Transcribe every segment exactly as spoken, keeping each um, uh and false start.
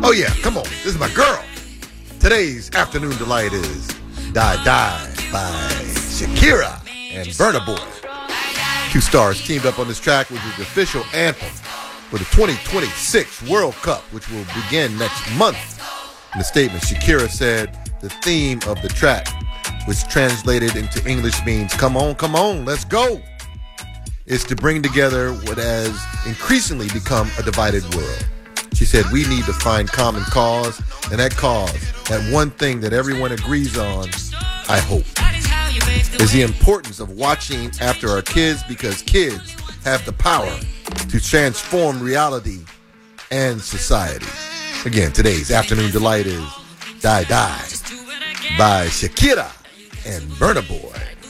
Oh yeah, come on. This is my girl. Today's afternoon delight is Die Die by Shakira and Burna Boy. Two stars teamed up on this track, which is the official anthem for the twenty twenty-six World Cup, which will begin next month. In the statement, Shakira said the theme of the track, which translated into English means, come on, come on, let's go, is to bring together what has increasingly become a divided world. She said, we need to find common cause, and that cause, that one thing that everyone agrees on, I hope, is the importance of watching after our kids, because kids have the power to transform reality and society. Again, today's afternoon delight is Die Die by Shakira and Burna Boy.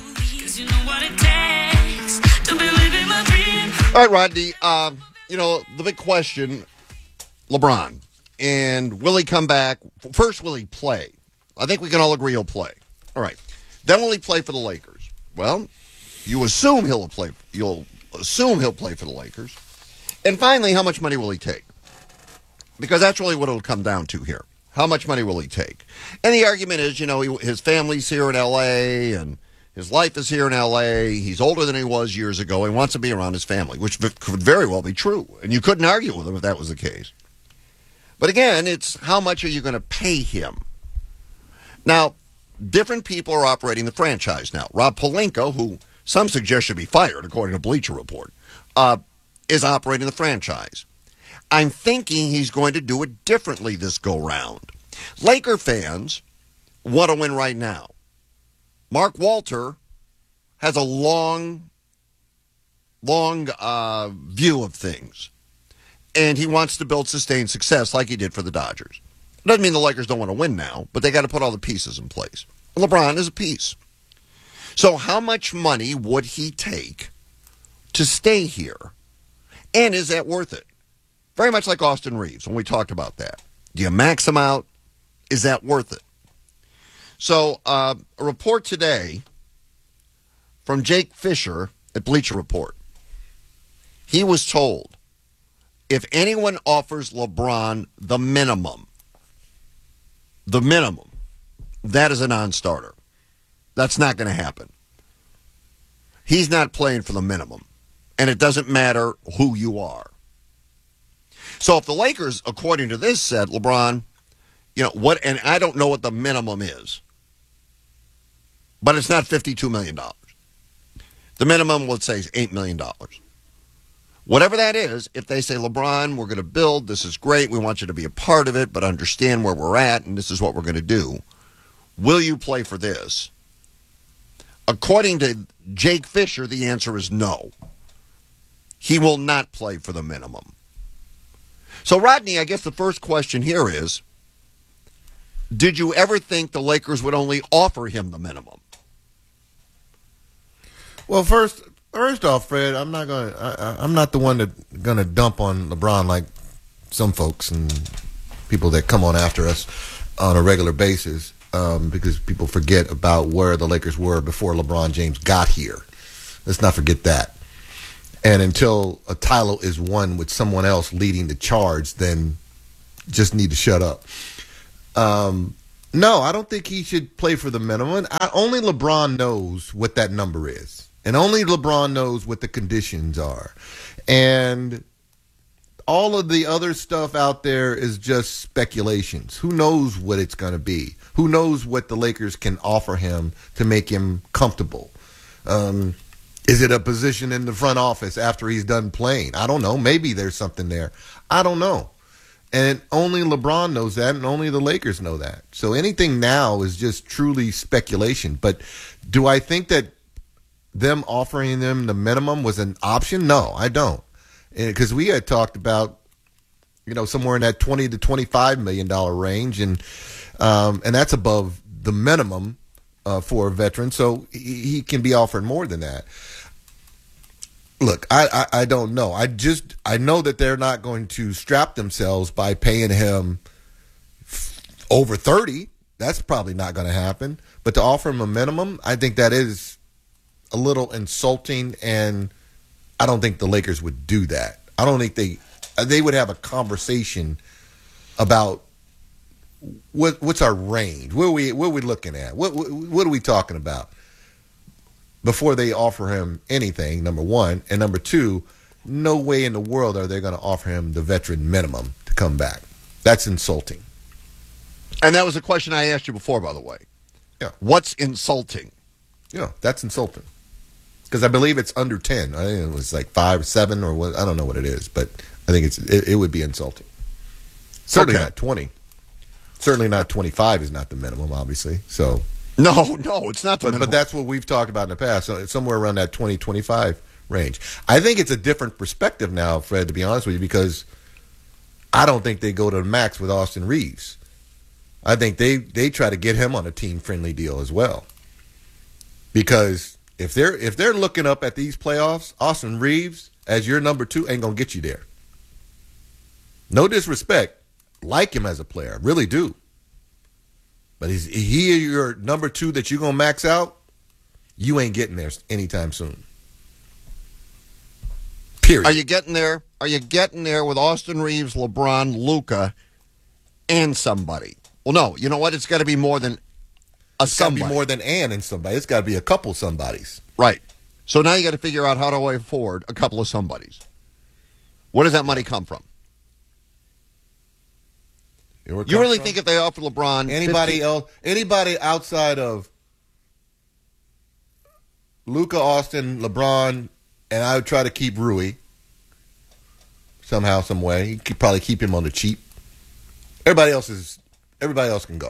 All right, Rodney, uh, you know, the big question, LeBron, and will he come back? First, will he play? I think we can all agree he'll play. All right. Then will he play for the Lakers? Well, you assume he'll play. You'll assume he'll play for the Lakers. And finally, how much money will he take? Because that's really what it'll come down to here. How much money will he take? And the argument is, you know, he, his family's here in L A and his life is here in L A. He's older than he was years ago. He wants to be around his family, which could very well be true. And you couldn't argue with him if that was the case. But again, it's how much are you going to pay him? Now, different people are operating the franchise now. Rob Pelinka, who some suggest should be fired, according to Bleacher Report, uh, is operating the franchise. I'm thinking he's going to do it differently this go-round. Laker fans want to win right now. Mark Walter has a long, long uh, view of things. And he wants to build sustained success like he did for the Dodgers. Doesn't mean the Lakers don't want to win now, but they got to put all the pieces in place. LeBron is a piece. So how much money would he take to stay here? And is that worth it? Very much like Austin Reeves when we talked about that. Do you max him out? Is that worth it? So uh, a report today from Jake Fisher at Bleacher Report. He was told, if anyone offers LeBron the minimum, the minimum, that is a non-starter. That's not going to happen. He's not playing for the minimum. And it doesn't matter who you are. So if the Lakers, according to this, said, LeBron, you know, what, and I don't know what the minimum is, but it's not fifty-two million dollars. The minimum, let's say, is eight million dollars. Whatever that is, if they say, LeBron, we're going to build, this is great, we want you to be a part of it, but understand where we're at, and this is what we're going to do, will you play for this? According to Jake Fisher, the answer is no. He will not play for the minimum. So, Rodney, I guess the first question here is, did you ever think the Lakers would only offer him the minimum? Well, first, first off, Fred, I'm not going. I'm not the one that going to dump on LeBron like some folks and people that come on after us on a regular basis, um, because people forget about where the Lakers were before LeBron James got here. Let's not forget that. And until a title is won with someone else leading the charge, then just need to shut up. Um, no, I don't think he should play for the minimum. I, only LeBron knows what that number is. And only LeBron knows what the conditions are. And all of the other stuff out there is just speculations. Who knows what it's going to be? Who knows what the Lakers can offer him to make him comfortable? Um, is it a position in the front office after he's done playing? I don't know. Maybe there's something there. I don't know. And only LeBron knows that, and only the Lakers know that. So anything now is just truly speculation. But do I think that them offering them the minimum was an option? No, I don't. Because we had talked about, you know, somewhere in that twenty to twenty-five million dollars range, and um, and that's above the minimum uh, for a veteran. So he, he can be offered more than that. Look, I, I, I don't know. I just I know that they're not going to strap themselves by paying him f- over thirty. That's probably not going to happen. But to offer him a minimum, I think that is a little insulting, and I don't think the Lakers would do that. I don't think they they would have a conversation about what what's our range? What are we what are we looking at? What, what what are we talking about before they offer him anything? Number one, and number two, no way in the world are they going to offer him the veteran minimum to come back. That's insulting. And that was a question I asked you before, by the way. Yeah. What's insulting? Yeah, that's insulting. Because I believe it's under ten. I think it was like five or seven or what. I don't know what it is, but I think it's it, it would be insulting. Certainly Okay. not twenty. Certainly not twenty-five is not the minimum, obviously. So, No, no, it's not the but, minimum. but that's what we've talked about in the past. So it's somewhere around that twenty, twenty-five range. I think it's a different perspective now, Fred, to be honest with you, because I don't think they go to the max with Austin Reeves. I think they, they try to get him on a team-friendly deal as well. Because if they're if they're looking up at these playoffs, Austin Reeves as your number two ain't going to get you there. No disrespect. Like him as a player. Really do. But is he your number two that you're going to max out? You ain't getting there anytime soon. Period. Are you getting there? Are you getting there with Austin Reeves, LeBron, Luka, and somebody? Well, no. You know what? It's got to be more than a It's got to somebody. be more than and and somebody. It's got to be a couple somebodies. Right. So now you got to figure out how do I afford a couple of somebodies. Where does that money come from? You You really think if they offer LeBron anybody fifty else, anybody outside of Luka, Austin, LeBron, and I would try to keep Rui somehow, some way. You could probably keep him on the cheap. Everybody else is. Everybody else can go.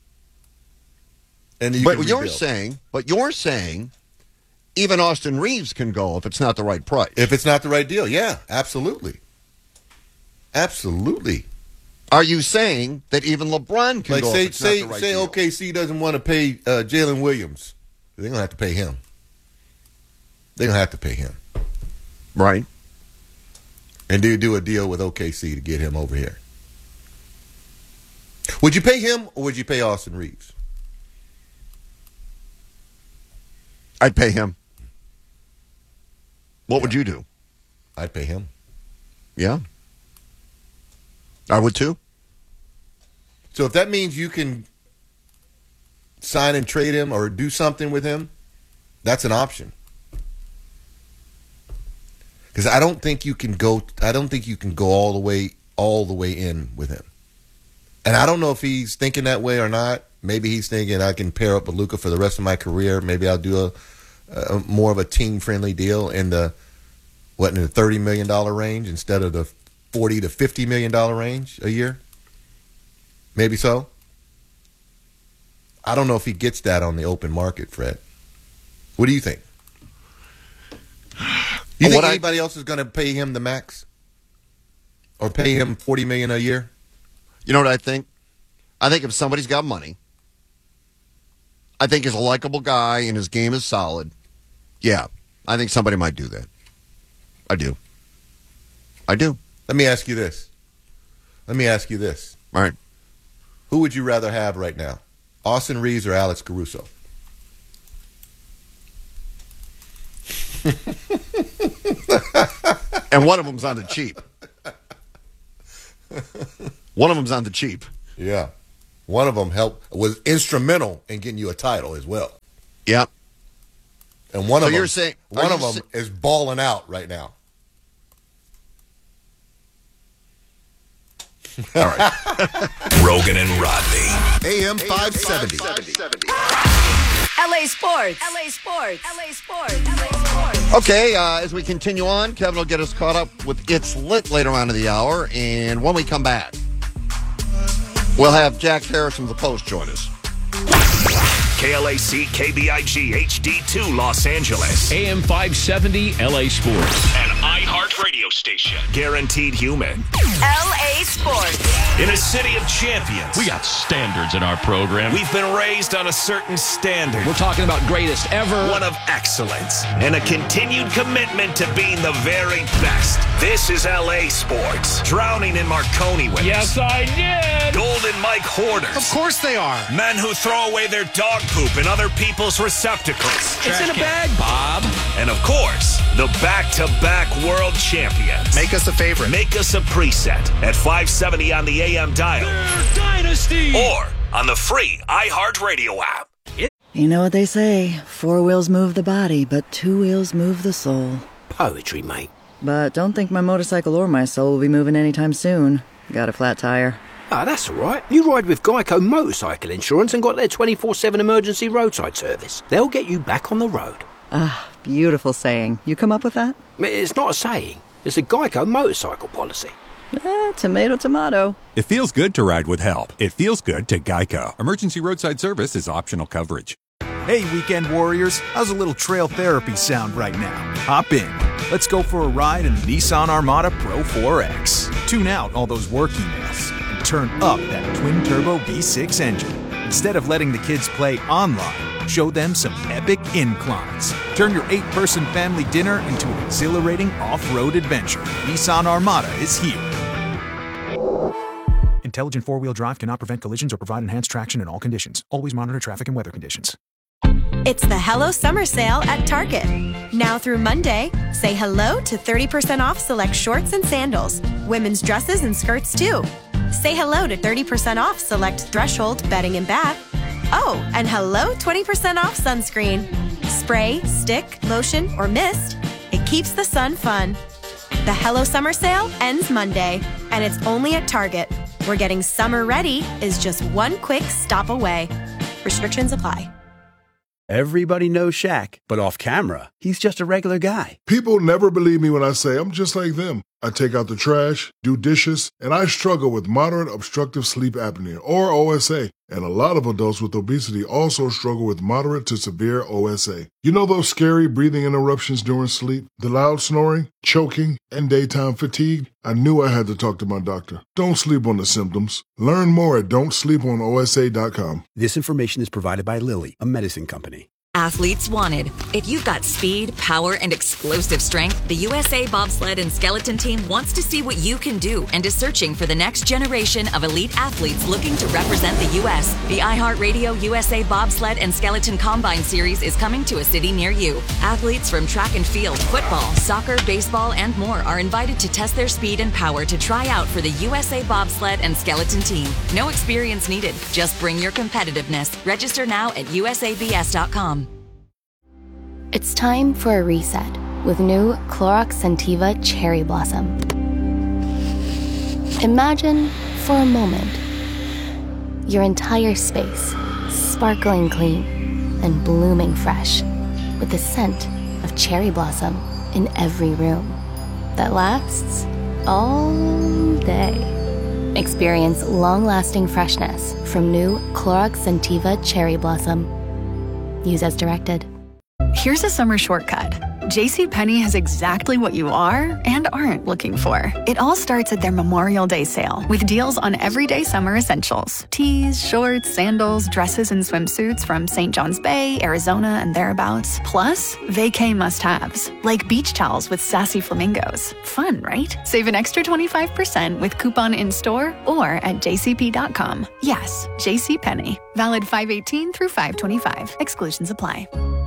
And you But can you're rebuild. saying, but you're saying, even Austin Reeves can go if it's not the right price. If it's not the right deal, yeah, absolutely, absolutely. Are you saying that even LeBron can Like go say if it's say not the right say deal? O K C doesn't want to pay uh, Jalen Williams, they're gonna have to pay him. They're gonna have to pay him, Right. and do do a deal with O K C to get him over here. Would you pay him or would you pay Austin Reeves? I'd pay him. What would you do? I'd pay him. Yeah. I would too. So if that means you can sign and trade him or do something with him, that's an option. Because I don't think you can go. I don't think you can go all the way all the way in with him. And I don't know if he's thinking that way or not. Maybe he's thinking I can pair up with Luka for the rest of my career. Maybe I'll do a, a more of a team friendly deal in the what in the thirty million dollar range instead of the forty to fifty million dollar range a year. Maybe so. I don't know if he gets that on the open market, Fred. What do you think? You think What I- anybody else is going to pay him the max, or pay him forty million a year? You know what I think? I think if somebody's got money, I think he's a likable guy and his game is solid. Yeah, I think somebody might do that. I do. I do. Let me ask you this. Let me ask you this. All right. Who would you rather have right now, Austin Reeves or Alex Caruso? And one of them's on the cheap. One of them's on the cheap. Yeah, one of them helped was instrumental in getting you a title as well, Yeah. and one So of you're them, saying- are one you of them sa- is balling out right now. All right. Rogan and Rodney. A M five seventy. L A Sports. L A Sports. L A Sports. L A Sports. Okay, uh, as we continue on, Kevin will get us caught up with It's Lit later on in the hour. And when we come back, we'll have Jack Harris from The Post join us. K L A C K B I G H D two Los Angeles. A M five seventy L A Sports. An iHeart radio station. Guaranteed human. L A Sports. In a city of champions. We got standards in our program. We've been raised on a certain standard. We're talking about greatest ever. One of excellence and a continued commitment to being the very best. This is L A Sports. Drowning in Marconi winners. Yes, I did. Golden Mike hoarders. Of course they are. Men who throw away their dog poop in other people's receptacles. It's in a bag, Bob. And of course, the back-to-back world champions. Make us a favorite. Make us a preset at five seventy on the A M dial. They're Dynasty. Or on the free iHeartRadio app. You know what they say, four wheels move the body, but two wheels move the soul. Poetry, mate. But don't think my motorcycle or my soul will be moving anytime soon. Got a flat tire. Ah, that's all right. You ride with Geico Motorcycle Insurance and got their twenty-four seven emergency roadside service. They'll get you back on the road. Ah, beautiful saying. You come up with that? It's not a saying. It's a Geico motorcycle policy. Eh, tomato, tomato. It feels good to ride with help. It feels good to Geico. Emergency roadside service is optional coverage. Hey, weekend warriors. How's a little trail therapy sound right now? Hop in. Let's go for a ride in the Nissan Armada Pro four X. Tune out all those work emails and turn up that twin-turbo V six engine. Instead of letting the kids play online, show them some epic inclines. Turn your eight-person family dinner into an exhilarating off-road adventure. Nissan Armada is here. Intelligent four-wheel drive cannot prevent collisions or provide enhanced traction in all conditions. Always monitor traffic and weather conditions. It's the Hello Summer Sale at Target. Now through Monday, say hello to thirty percent off select shorts and sandals, women's dresses and skirts too. Say hello to thirty percent off select Threshold bedding and bath. Oh, and hello twenty percent off sunscreen. Spray, stick, lotion, or mist, it keeps the sun fun. The Hello Summer Sale ends Monday, and it's only at Target, where getting summer ready is just one quick stop away. Restrictions apply. Everybody knows Shaq, but off camera, he's just a regular guy. People never believe me when I say I'm just like them. I take out the trash, do dishes, and I struggle with moderate obstructive sleep apnea, or O S A. And a lot of adults with obesity also struggle with moderate to severe O S A. You know those scary breathing interruptions during sleep? The loud snoring, choking, and daytime fatigue? I knew I had to talk to my doctor. Don't sleep on the symptoms. Learn more at don't sleep on O S A dot com. This information is provided by Lilly, a medicine company. Athletes wanted. If you've got speed, power, and explosive strength, the U S A Bobsled and Skeleton Team wants to see what you can do and is searching for the next generation of elite athletes looking to represent the U S The iHeartRadio U S A Bobsled and Skeleton Combine Series is coming to a city near you. Athletes from track and field, football, soccer, baseball, and more are invited to test their speed and power to try out for the U S A Bobsled and Skeleton Team. No experience needed. Just bring your competitiveness. Register now at U S A B S dot com. It's time for a reset with new Clorox Scentiva Cherry Blossom. Imagine, for a moment, your entire space sparkling clean and blooming fresh with the scent of cherry blossom in every room that lasts all day. Experience long-lasting freshness from new Clorox Scentiva Cherry Blossom. Use as directed. Here's a summer shortcut. JCPenney has exactly what you are and aren't looking for. It all starts at their Memorial Day sale with deals on everyday summer essentials. Tees, shorts, sandals, dresses, and swimsuits from Saint John's Bay, Arizona, and thereabouts. Plus, vacay must-haves, like beach towels with sassy flamingos. Fun, right? Save an extra twenty-five percent with coupon in-store or at j c p dot com. Yes, JCPenney. Valid five eighteen through five twenty-five. Exclusions apply.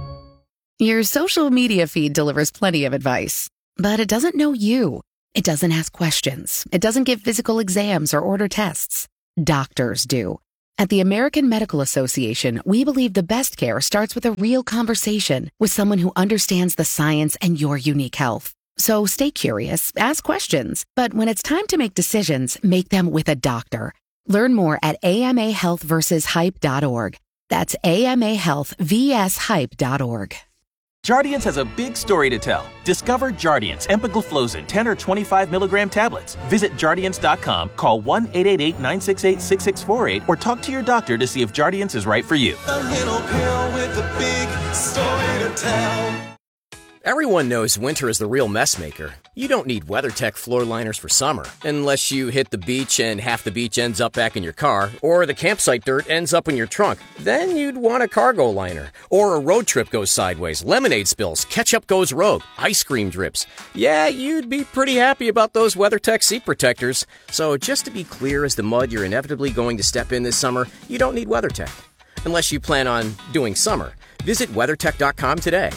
Your social media feed delivers plenty of advice, but it doesn't know you. It doesn't ask questions. It doesn't give physical exams or order tests. Doctors do. At the American Medical Association, we believe the best care starts with a real conversation with someone who understands the science and your unique health. So stay curious, ask questions, but when it's time to make decisions, make them with a doctor. Learn more at a m a health versus hype dot org. That's a m a health versus hype dot org. Jardiance has a big story to tell. Discover Jardiance empagliflozin ten or twenty-five milligram tablets. Visit Jardiance dot com, call one eight eight eight, nine six eight, six six four eight, or talk to your doctor to see if Jardiance is right for you. A little pill with a big story to tell. Everyone knows winter is the real mess maker. You don't need WeatherTech floor liners for summer, unless you hit the beach and half the beach ends up back in your car, or the campsite dirt ends up in your trunk. Then you'd want a cargo liner. Or a road trip goes sideways, lemonade spills, ketchup goes rogue, ice cream drips. Yeah, you'd be pretty happy about those WeatherTech seat protectors. So just to be clear as the mud you're inevitably going to step in this summer, you don't need WeatherTech. Unless you plan on doing summer. Visit WeatherTech dot com today.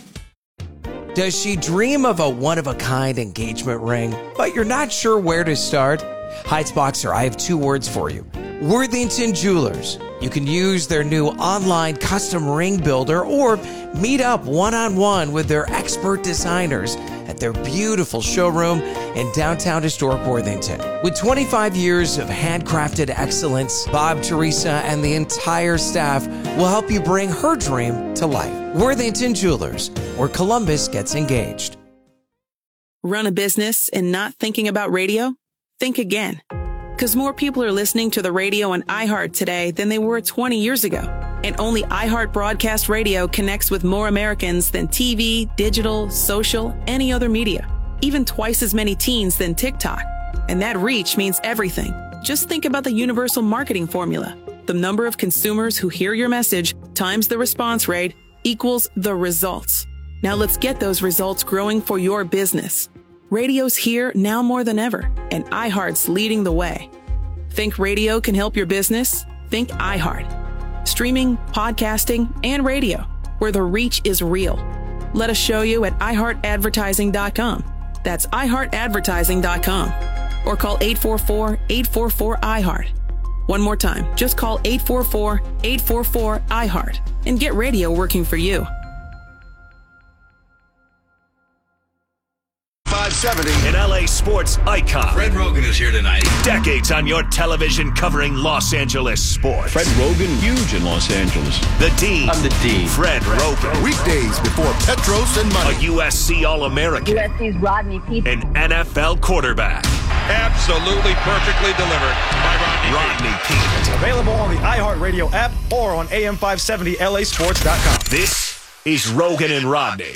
Does she dream of a one-of-a-kind engagement ring, but you're not sure where to start? Heights Boxer, I have two words for you. Worthington Jewelers. You can use their new online custom ring builder or meet up one-on-one with their expert designers at their beautiful showroom in downtown historic Worthington. With twenty-five years of handcrafted excellence, Bob, Teresa, and the entire staff will help you bring her dream to life. Worthington Jewelers, where Columbus gets engaged. Run a business and not thinking about radio? Think again. Because more people are listening to the radio on iHeart today than they were twenty years ago. And only iHeart Broadcast Radio connects with more Americans than T V, digital, social, any other media. Even twice as many teens than TikTok. And that reach means everything. Just think about the universal marketing formula. The number of consumers who hear your message times the response rate equals the results. Now let's get those results growing for your business. Radio's here now more than ever, and iHeart's leading the way. Think radio can help your business? Think iHeart. Streaming, podcasting, and radio, where the reach is real. Let us show you at i heart advertising dot com. That's i heart advertising dot com. Or call eight four four, eight four four, I heart. One more time, just call eight four four, eight four four, I heart and get radio working for you. five seventy, an L A sports icon. Fred Rogan is here tonight. Decades on your television covering Los Angeles sports. Fred Rogan, huge in Los Angeles. The Dean. I'm the Dean. Fred Rogan. Weekdays before Petros and Money. A U S C All-American. U S C's Rodney Peete. An N F L quarterback. Absolutely perfectly delivered by Rodney, Rodney Peete. Available on the iHeartRadio app or on A M five seventy L A sports dot com. This is Rogan and Rodney.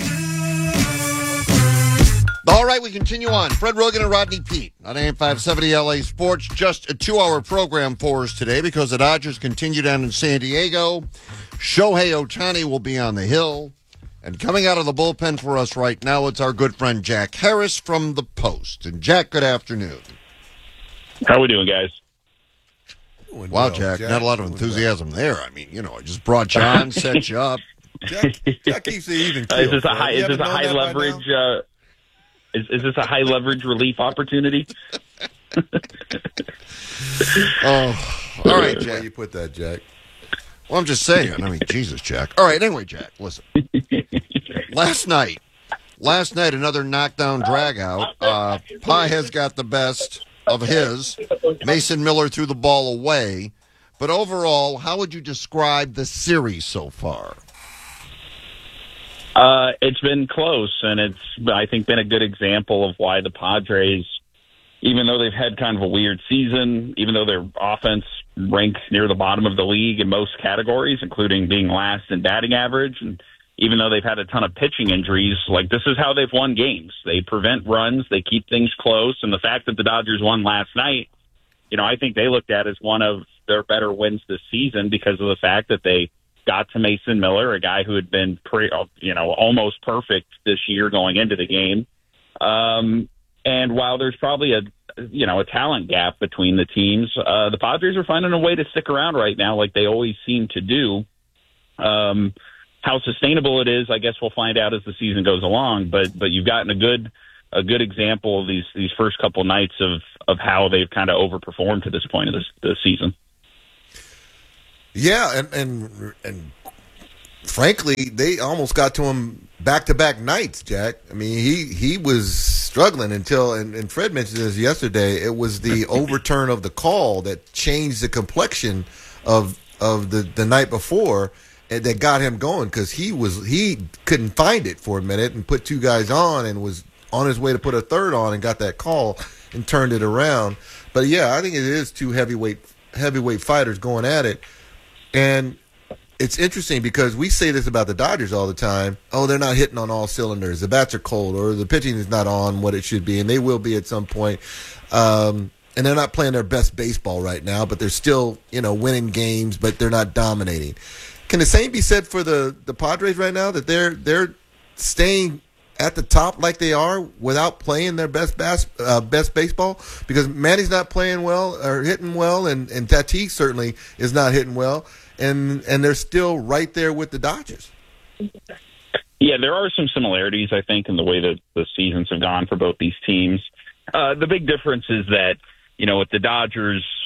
All right, we continue on. Fred Rogan and Rodney Peete on A M five seventy L A Sports. Just a two-hour program for us today because the Dodgers continue down in San Diego. Shohei Ohtani will be on the Hill. And coming out of the bullpen for us right now, it's our good friend Jack Harris from The Post. And Jack, good afternoon. How we doing, guys? Wow, well, Jack, Jack, not a lot of enthusiasm well. there. I mean, you know, I just brought you on, set you up. Jack, Jack keeps it even. Uh, is this a high, is this a high leverage... Uh, Is, is this a high leverage relief opportunity? Oh, all right, Jack. Where you put that, Jack? Well, I'm just saying. I mean, Jesus, Jack. All right, anyway, Jack, listen. Last night, last night, another knockdown dragout. Uh, Pie has got the best of his. Mason Miller threw the ball away. But overall, how would you describe the series so far? Uh, it's been close, and it's, I think, been a good example of why the Padres, even though they've had kind of a weird season, even though their offense ranks near the bottom of the league in most categories, including being last in batting average, and even though they've had a ton of pitching injuries, like, this is how they've won games. They prevent runs, they keep things close, and the fact that the Dodgers won last night, you know, I think they looked at as one of their better wins this season because of the fact that they got to Mason Miller, a guy who had been pre, you know, almost perfect this year going into the game. Um, and while there's probably a, you know, a talent gap between the teams, uh, the Padres are finding a way to stick around right now, like they always seem to do. Um, how sustainable it is, I guess we'll find out as the season goes along. But but you've gotten a good a good example of these these first couple nights of of how they've kind of overperformed to this point of this, this season. Yeah, and, and and frankly, they almost got to him back-to-back nights, Jack. I mean, he, he was struggling until, and, and Fred mentioned this yesterday, it was the overturn of the call that changed the complexion of of the, the night before and that got him going because he was he couldn't find it for a minute and put two guys on and was on his way to put a third on and got that call and turned it around. But, yeah, I think it is two heavyweight heavyweight fighters going at it. And it's interesting because we say this about the Dodgers all the time. Oh, they're not hitting on all cylinders. The bats are cold or the pitching is not on what it should be, and they will be at some point. Um, and they're not playing their best baseball right now, but they're still, you know, winning games, but they're not dominating. Can the same be said for the, the Padres right now, that they're they're staying at the top like they are without playing their best bas- uh, best baseball? Because Manny's not playing well or hitting well, and, and Tatis certainly is not hitting well. And and they're still right there with the Dodgers. Yeah, there are some similarities, I think, in the way that the seasons have gone for both these teams. Uh, the big difference is that, you know, with the Dodgers,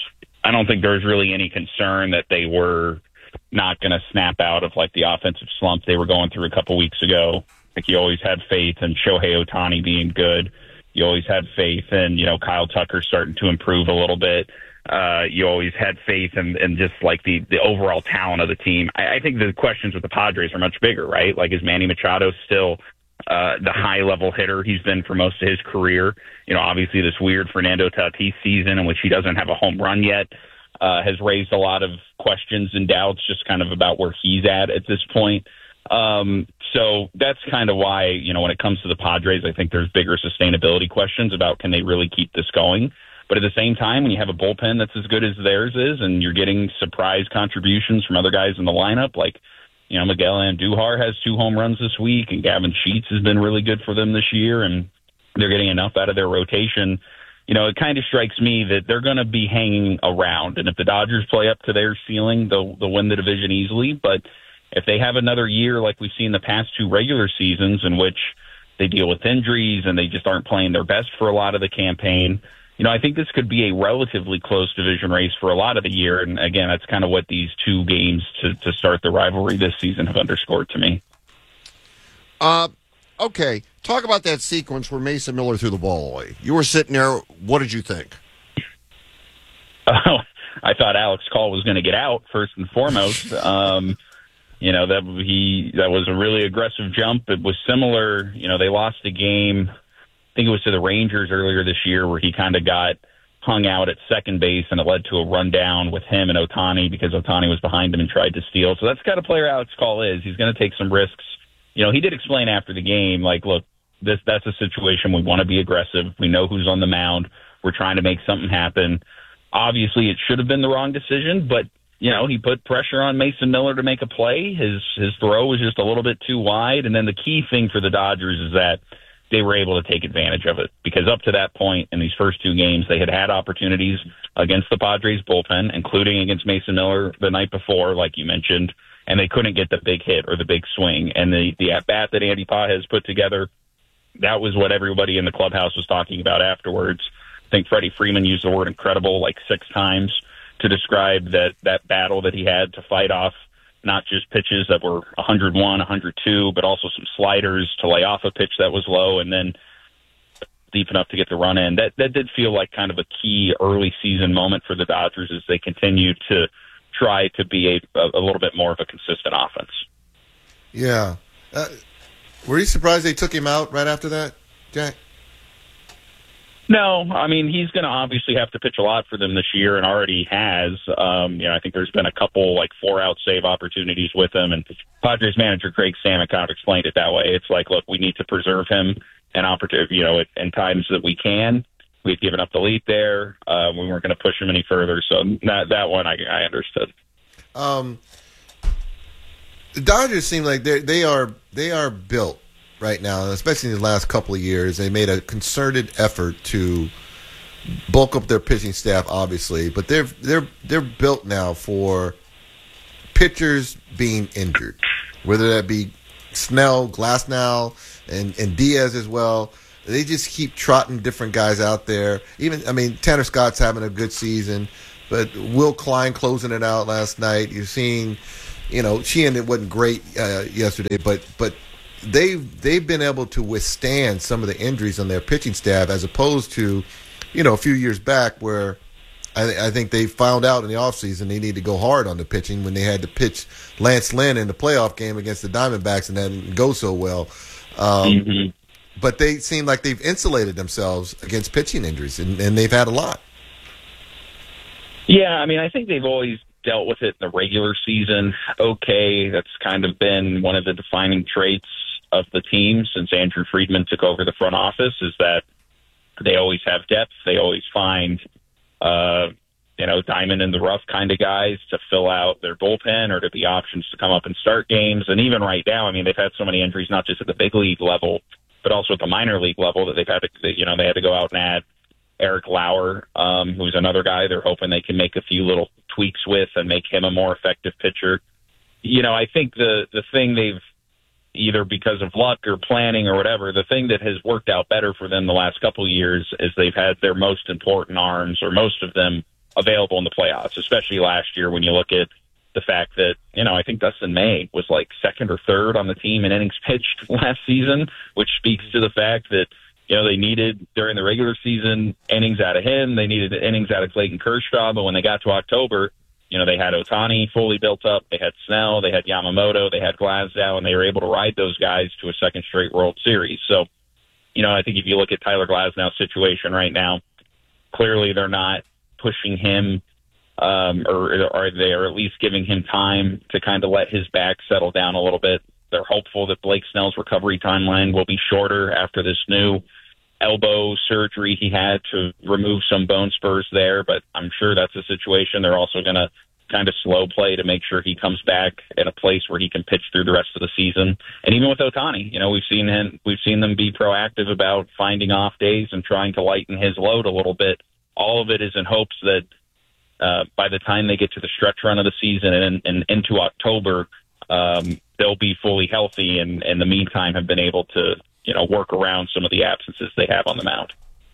I don't think there's really any concern that they were not going to snap out of like the offensive slump they were going through a couple weeks ago. Like you always had faith in Shohei Ohtani being good. You always had faith in, you know, Kyle Tucker starting to improve a little bit. Uh, you always had faith in, in just like the, the overall talent of the team. I, I think the questions with the Padres are much bigger, right? Like, is Manny Machado still uh, the high level hitter he's been for most of his career? You know, obviously this weird Fernando Tatis season in which he doesn't have a home run yet uh, has raised a lot of questions and doubts just kind of about where he's at at this point. Um, so that's kind of why, you know, when it comes to the Padres, I think there's bigger sustainability questions about can they really keep this going. But at the same time, when you have a bullpen that's as good as theirs is and you're getting surprise contributions from other guys in the lineup, like, you know, Miguel Andujar has two home runs this week and Gavin Sheets has been really good for them this year and they're getting enough out of their rotation. You know, it kind of strikes me that they're going to be hanging around. And if the Dodgers play up to their ceiling, they'll, they'll win the division easily. But if they have another year like we've seen the past two regular seasons in which they deal with injuries and they just aren't playing their best for a lot of the campaign, you know, I think this could be a relatively close division race for a lot of the year. And again, that's kind of what these two games to, to start the rivalry this season have underscored to me. Uh, okay. Talk about that sequence where Mason Miller threw the ball away. You were sitting there. What did you think? Oh, I thought Alex Call was going to get out first and foremost. Um, You know, that he that was a really aggressive jump. It was similar. You know, they lost a game, I think it was to the Rangers earlier this year, where he kind of got hung out at second base, and it led to a rundown with him and Ohtani because Ohtani was behind him and tried to steal. So that's the kind of player Alex Call is. He's going to take some risks. You know, he did explain after the game, like, look, this that's a situation we want to be aggressive. We know who's on the mound. We're trying to make something happen. Obviously, it should have been the wrong decision, but you know, he put pressure on Mason Miller to make a play. His his throw was just a little bit too wide. And then the key thing for the Dodgers is that they were able to take advantage of it. Because up to that point in these first two games, they had had opportunities against the Padres bullpen, including against Mason Miller the night before, like you mentioned, and they couldn't get the big hit or the big swing. And the, the at-bat that Andy Pages put together, that was what everybody in the clubhouse was talking about afterwards. I think Freddie Freeman used the word incredible like six times to describe that, that battle that he had to fight off not just pitches that were one oh one, one oh two, but also some sliders to lay off a pitch that was low and then deep enough to get the run in. That that did feel like kind of a key early season moment for the Dodgers as they continued to try to be a, a little bit more of a consistent offense. Yeah. Uh, were you surprised they took him out right after that, Jack? No, I mean, he's going to obviously have to pitch a lot for them this year and already has. Um, you know, I think there's been a couple like four out save opportunities with him, and Padres manager Craig Samick kind of explained it that way. It's like, look, we need to preserve him and opportunity, you know, in times that we can. We've given up the lead there. Uh, we weren't going to push him any further. So that that one I, I understood. Um, the Dodgers seem like they they are they are built right now, especially in the last couple of years. They made a concerted effort to bulk up their pitching staff, obviously, but they're they're they're built now for pitchers being injured, whether that be Snell, Glasnow, and and Diaz as well. They just keep trotting different guys out there. Even I mean, Tanner Scott's having a good season, but Will Klein closing it out last night. You're seeing, you know, Sheehan, it wasn't great uh, yesterday, but but. They've, they've been able to withstand some of the injuries on their pitching staff as opposed to, you know, a few years back where I, I think they found out in the offseason they need to go hard on the pitching when they had to pitch Lance Lynn in the playoff game against the Diamondbacks and that didn't go so well. Um, mm-hmm. But they seem like they've insulated themselves against pitching injuries, and, and they've had a lot. Yeah, I mean, I think they've always dealt with it in the regular season. Okay, that's kind of been one of the defining traits of the team since Andrew Friedman took over the front office is that they always have depth. They always find, uh, you know, diamond in the rough kind of guys to fill out their bullpen or to be options to come up and start games. And even right now, I mean, they've had so many injuries, not just at the big league level, but also at the minor league level that they've had to, you know, they had to go out and add Eric Lauer, um, who's another guy they're hoping they can make a few little tweaks with and make him a more effective pitcher. You know, I think the, the thing they've, either because of luck or planning or whatever, the thing that has worked out better for them the last couple of years is they've had their most important arms, or most of them, available in the playoffs, especially last year when you look at the fact that, you know, I think Dustin May was like second or third on the team in innings pitched last season, which speaks to the fact that, you know, they needed during the regular season innings out of him. They needed innings out of Clayton Kershaw. But when they got to October, you know, they had Ohtani fully built up. They had Snell. They had Yamamoto. They had Glasnow. And they were able to ride those guys to a second straight World Series. So, you know, I think if you look at Tyler Glasnow's situation right now, clearly they're not pushing him um, or, or they are at least giving him time to kind of let his back settle down a little bit. They're hopeful that Blake Snell's recovery timeline will be shorter after this new elbow surgery he had to remove some bone spurs there, but I'm sure that's a situation they're also going to kind of slow play to make sure he comes back in a place where he can pitch through the rest of the season. And even with Ohtani, you know, we've seen him, we've seen them be proactive about finding off days and trying to lighten his load a little bit. All of it is in hopes that uh, by the time they get to the stretch run of the season and, and into October, um, they'll be fully healthy and in the meantime have been able to, you know, work around some of the absences they have on the mound.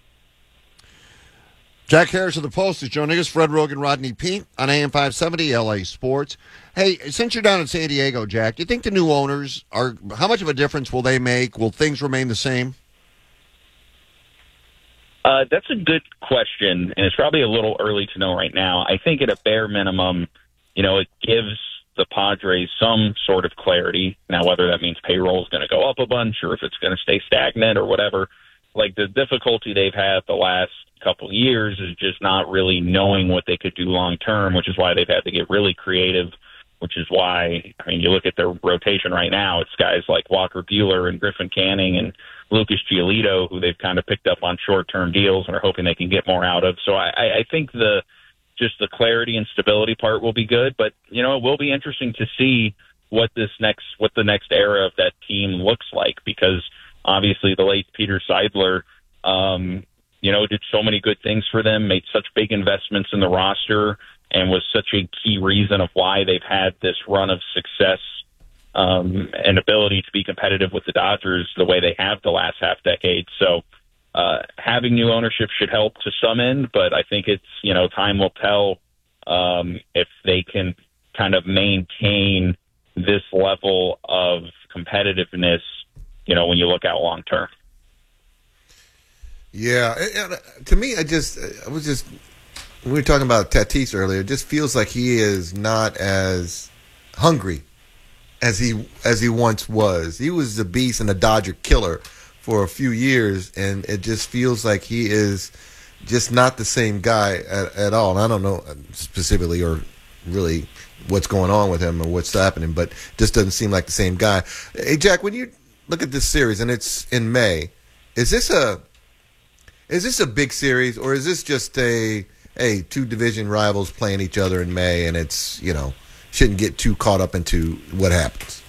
Jack Harris of the Post is joining us. Fred Rogan, Rodney Peete on A M five seventy L A Sports. Hey, since you're down in San Diego, Jack, do you think the new owners are, how much of a difference will they make? Will things remain the same? Uh, that's a good question, and it's probably a little early to know right now. I think at a bare minimum, you know, it gives the Padres some sort of clarity. Now, whether that means payroll is going to go up a bunch or if it's going to stay stagnant or whatever, like the difficulty they've had the last couple of years is just not really knowing what they could do long term, which is why they've had to get really creative, which is why, I mean, you look at their rotation right now, it's guys like Walker Buehler and Griffin Canning and Lucas Giolito, who they've kind of picked up on short-term deals and are hoping they can get more out of. So I, I think the just the clarity and stability part will be good, but, you know, it will be interesting to see what this next, what the next era of that team looks like, because obviously the late Peter Seidler, um, you know, did so many good things for them, made such big investments in the roster, and was such a key reason of why they've had this run of success um, and ability to be competitive with the Dodgers the way they have the last half decade. So uh, having new ownership should help to some end, but I think it's, you know, time will tell um, if they can kind of maintain this level of competitiveness, you know, when you look out long term. Yeah, and, and to me, I just, I was just, we were talking about Tatis earlier. It just feels like he is not as hungry as he as he once was. He was the beast and the Dodger killer for a few years, and it just feels like he is just not the same guy at, at all. And I don't know specifically or really what's going on with him or what's happening, but just doesn't seem like the same guy. Hey, Jack, when you look at this series, and it's in May, is this a is this a big series, or is this just a hey, two division rivals playing each other in May, and it's, you know, shouldn't get too caught up into what happens?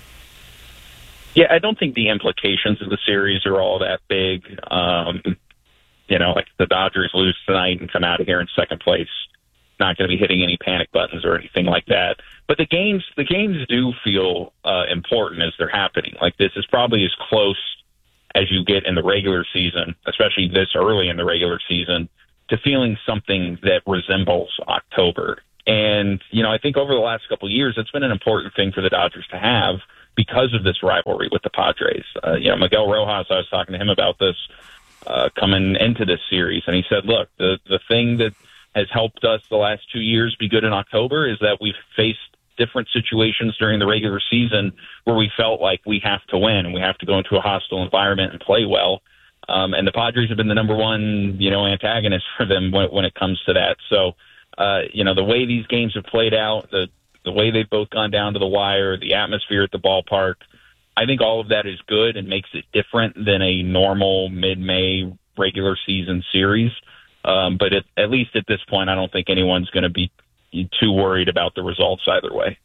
Yeah, I don't think the implications of the series are all that big. Um, you know, like the Dodgers lose tonight and come out of here in second place, not going to be hitting any panic buttons or anything like that. But the games, the games do feel uh, important as they're happening. Like, this is probably as close as you get in the regular season, especially this early in the regular season, to feeling something that resembles October. And, you know, I think over the last couple of years, it's been an important thing for the Dodgers to have because of this rivalry with the Padres. Uh, you know, Miguel Rojas, I was talking to him about this uh, coming into this series, and he said, look, the, the thing that has helped us the last two years be good in October is that we've faced different situations during the regular season where we felt like we have to win and we have to go into a hostile environment and play well. Um, and the Padres have been the number one, you know, antagonist for them when, when it comes to that. So, uh, you know, the way these games have played out, the the way they've both gone down to the wire, the atmosphere at the ballpark, I think all of that is good and makes it different than a normal mid-May regular season series. Um, but at, at least at this point, I don't think anyone's going to be too worried about the results either way.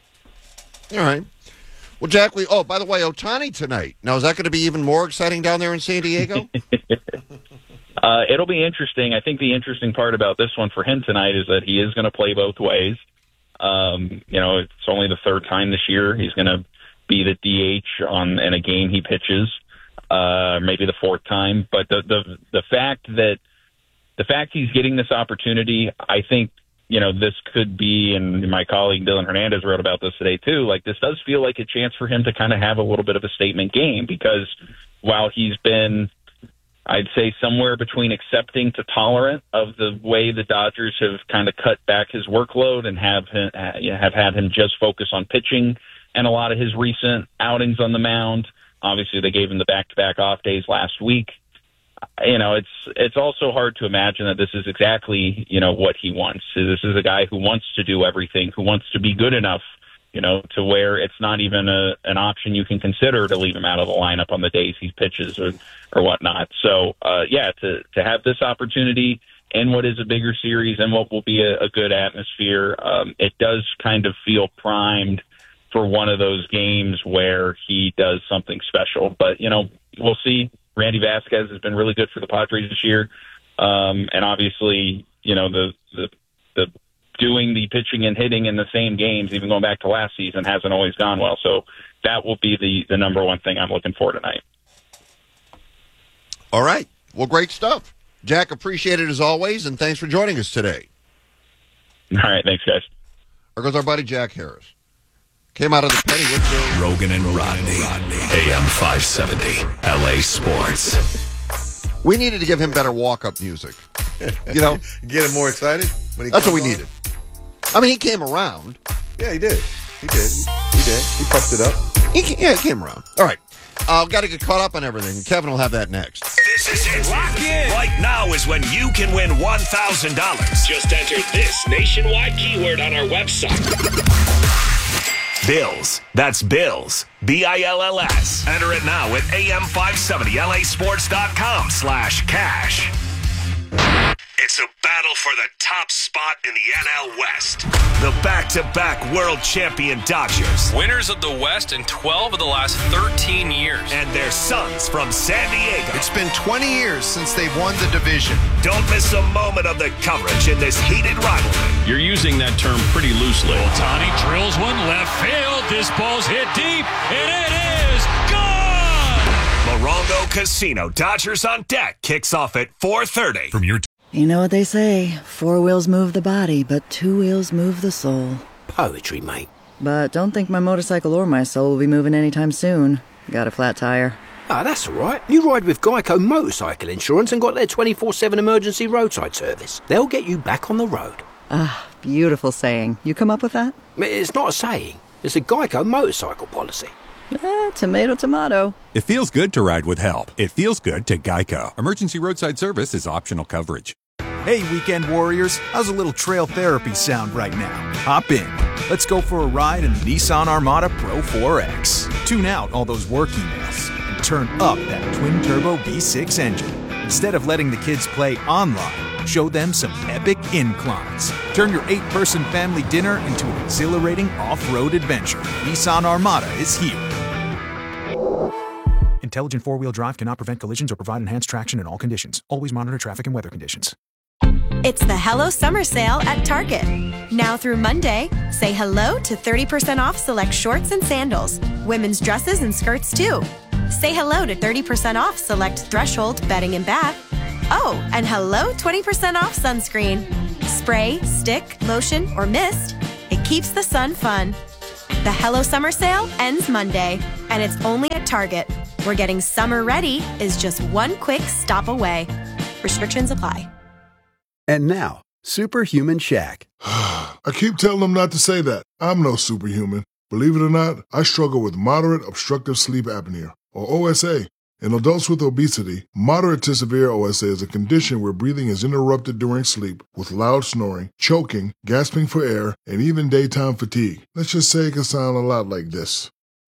All right. Well, Jack, we, oh, by the way, Ohtani tonight. Now, is that going to be even more exciting down there in San Diego? uh, it'll be interesting. I think the interesting part about this one for him tonight is that he is going to play both ways. Um, you know, it's only the third time this year he's going to be the D H on in a game he pitches, uh, maybe the fourth time. But the, the the fact that the fact he's getting this opportunity, I think, you know, this could be, and my colleague Dylan Hernandez wrote about this today too, like this does feel like a chance for him to kind of have a little bit of a statement game, because while he's been, I'd say, somewhere between accepting to tolerant of the way the Dodgers have kind of cut back his workload and have him, have had him just focus on pitching and a lot of his recent outings on the mound. Obviously, they gave him the back-to-back off days last week. You know, it's it's also hard to imagine that this is exactly, you know, what he wants. This is a guy who wants to do everything, who wants to be good enough, you know, to where it's not even a, an option you can consider to leave him out of the lineup on the days he pitches or, or whatnot. So, uh, yeah, to, to have this opportunity in what is a bigger series and what will be a, a good atmosphere, um, it does kind of feel primed for one of those games where he does something special. But, you know, we'll see. Randy Vasquez has been really good for the Padres this year. Um, and obviously, you know, the, the, the doing the pitching and hitting in the same games, even going back to last season, hasn't always gone well. So that will be the, the number one thing I'm looking for tonight. All right. Well, great stuff. Jack, appreciate it as always, and thanks for joining us today. All right. Thanks, guys. There goes our buddy Jack Harris. Came out of the penny with the Rogan and Rodney, A M five seventy, L A Sports. We needed to give him better walk-up music. You know? Get him more excited? When he That's what we on? needed. I mean, he came around. Yeah, he did. He did. He did. He puffed it up. He came, yeah, he came around. All right. I've uh, got to get caught up on everything. Kevin will have that next. This is it. Lock in. Right now is when you can win one thousand dollars. Just enter this nationwide keyword on our website. Bills. That's Bills. B I L L S. Enter it now at A M five seventy L A sports dot com slash cash. It's a battle for the top spot in the N L West. The back-to-back world champion Dodgers. Winners of the West in twelve of the last thirteen years. And their sons from San Diego. It's been twenty years since they've won the division. Don't miss a moment of the coverage in this heated rivalry. You're using that term pretty loosely. Ohtani drills one left field. This ball's hit deep, and it is gone! Morongo Casino, Dodgers on deck, kicks off at four thirty. From your You know what they say, four wheels move the body, but two wheels move the soul. Poetry, mate. But don't think my motorcycle or my soul will be moving anytime soon. Got a flat tire. Ah, oh, that's all right. You ride with Geico Motorcycle Insurance and got their twenty-four seven emergency roadside service. They'll get you back on the road. Ah, beautiful saying. You come up with that? It's not a saying. It's a Geico motorcycle policy. Eh, tomato, tomato. It feels good to ride with help. It feels good to Geico. Emergency roadside service is optional coverage. Hey, weekend warriors, how's a little trail therapy sound right now? Hop in. Let's go for a ride in the Nissan Armada Pro four X. Tune out all those work emails and turn up that twin-turbo V six engine. Instead of letting the kids play online, show them some epic inclines. Turn your eight-person family dinner into an exhilarating off-road adventure. Nissan Armada is here. Intelligent four-wheel drive cannot prevent collisions or provide enhanced traction in all conditions. Always monitor traffic and weather conditions. It's the Hello Summer Sale at Target. Now through Monday, say hello to thirty percent off select shorts and sandals, women's dresses and skirts too. Say hello to thirty percent off select Threshold bedding and bath. Oh, and hello twenty percent off sunscreen. Spray, stick, lotion, or mist, it keeps the sun fun. The Hello Summer Sale ends Monday, and it's only at Target, where getting summer ready is just one quick stop away. Restrictions apply. And now, Superhuman Shaq. I keep telling them not to say that. I'm no superhuman. Believe it or not, I struggle with moderate obstructive sleep apnea, or O S A. In adults with obesity, moderate to severe O S A is a condition where breathing is interrupted during sleep with loud snoring, choking, gasping for air, and even daytime fatigue. Let's just say it can sound a lot like this.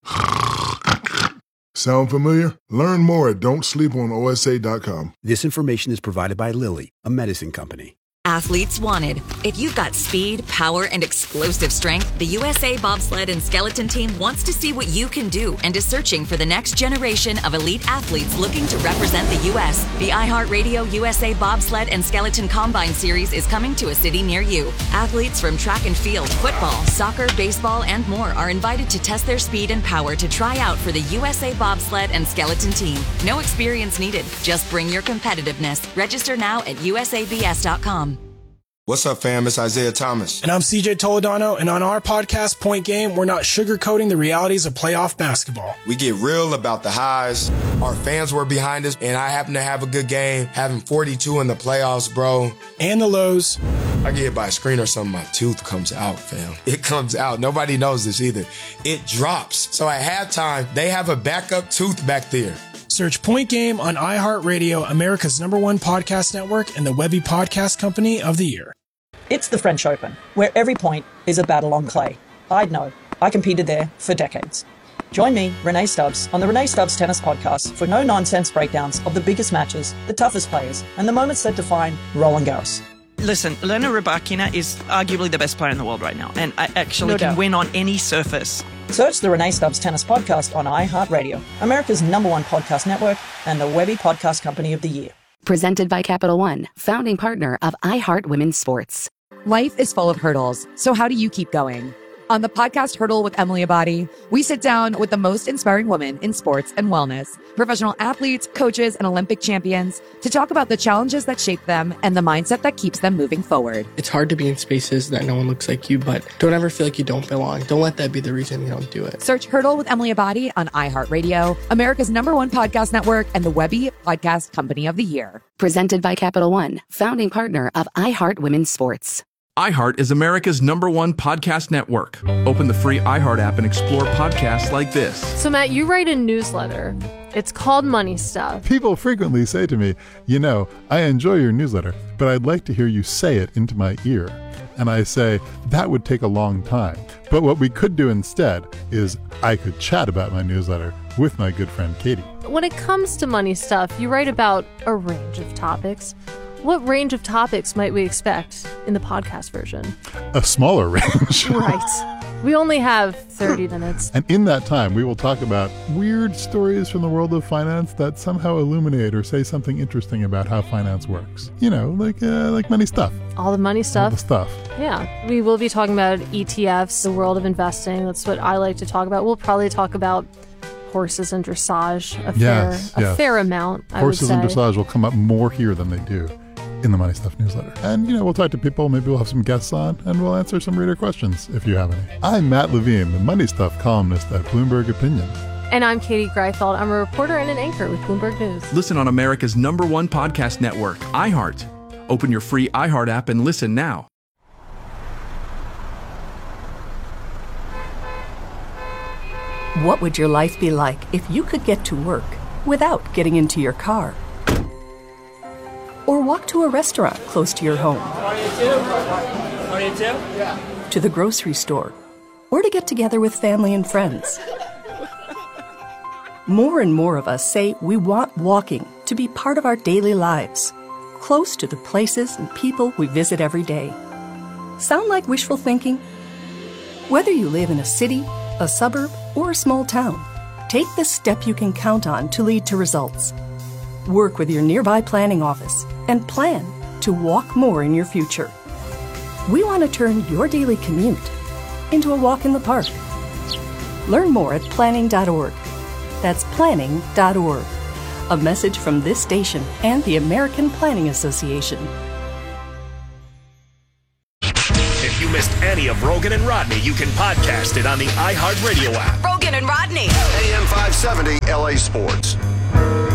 Sound familiar? Learn more at don't sleep on O S A dot com. This information is provided by Lilly, a medicine company. Athletes wanted. If you've got speed, power, and explosive strength, the U S A Bobsled and Skeleton Team wants to see what you can do and is searching for the next generation of elite athletes looking to represent the U S The iHeartRadio U S A Bobsled and Skeleton Combine Series is coming to a city near you. Athletes from track and field, football, soccer, baseball, and more are invited to test their speed and power to try out for the U S A Bobsled and Skeleton Team. No experience needed. Just bring your competitiveness. Register now at U S A B S dot com. What's up, fam? It's Isaiah Thomas. And I'm C J Toledano, and on our podcast, Point Game, we're not sugarcoating the realities of playoff basketball. We get real about the highs. Our fans were behind us, and I happen to have a good game, having forty-two in the playoffs, bro. And the lows. I get hit by a screen or something, my tooth comes out, fam. It comes out. Nobody knows this either. It drops. So at halftime, they have a backup tooth back there. Search Point Game on iHeartRadio, America's number one podcast network, and the Webby Podcast Company of the Year. It's the French Open, where every point is a battle on clay. I'd know. I competed there for decades. Join me, Renee Stubbs, on the Renee Stubbs Tennis Podcast for no-nonsense breakdowns of the biggest matches, the toughest players, and the moments that define Roland Garros. Listen, Elena Rybakina is arguably the best player in the world right now, and I actually No can doubt. win on any surface. Search the Renee Stubbs Tennis Podcast on iHeartRadio, America's number one podcast network, and the Webby Podcast Company of the Year. Presented by Capital One, founding partner of iHeart Women's Sports. Life is full of hurdles, so how do you keep going? On the podcast Hurdle with Emily Abadi, we sit down with the most inspiring women in sports and wellness, professional athletes, coaches, and Olympic champions to talk about the challenges that shape them and the mindset that keeps them moving forward. It's hard to be in spaces that no one looks like you, but don't ever feel like you don't belong. Don't let that be the reason you don't do it. Search Hurdle with Emily Abadi on iHeartRadio, America's number one podcast network, and the Webby Podcast Company of the Year. Presented by Capital One, founding partner of iHeart Women's Sports. iHeart is America's number one podcast network. Open the free iHeart app and explore podcasts like this. So, Matt, you write a newsletter. It's called Money Stuff. People frequently say to me, you know, I enjoy your newsletter, but I'd like to hear you say it into my ear. And I say, that would take a long time. But what we could do instead is I could chat about my newsletter with my good friend Katie. When it comes to Money Stuff, you write about a range of topics. What range of topics might we expect in the podcast version? A smaller range. Right. We only have thirty minutes. And in that time, we will talk about weird stories from the world of finance that somehow illuminate or say something interesting about how finance works. You know, like uh, like money stuff. All the money stuff. All the stuff. Yeah. We will be talking about E T Fs, the world of investing. That's what I like to talk about. We'll probably talk about horses and dressage a Yes, fair, yes. a fair amount, I Horses would and say. dressage will come up more here than they do in the Money Stuff newsletter. And, you know, we'll talk to people, maybe we'll have some guests on, and we'll answer some reader questions if you have any. I'm Matt Levine, the Money Stuff columnist at Bloomberg Opinion. And I'm Katie Greifeld. I'm a reporter and an anchor with Bloomberg News. Listen on America's number one podcast network, iHeart. Open your free iHeart app and listen now. What would your life be like if you could get to work without getting into your car? Or walk to a restaurant close to your home? To the grocery store? Or to get together with family and friends? More and more of us say we want walking to be part of our daily lives, close to the places and people we visit every day. Sound like wishful thinking? Whether you live in a city, a suburb, or a small town, take the step you can count on to lead to results. Work with your nearby planning office and plan to walk more in your future. We want to turn your daily commute into a walk in the park. Learn more at planning dot org. That's planning dot org. A message from this station and the American Planning Association. If you missed any of Rogan and Rodney, you can podcast it on the iHeartRadio app. Rogan and Rodney. A M five seventy L A Sports.